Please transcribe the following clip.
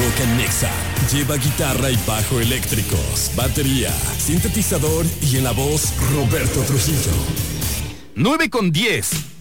toca en Nexa. Lleva guitarra y bajo eléctricos, batería, sintetizador y en la voz Roberto Trujillo. 9:10.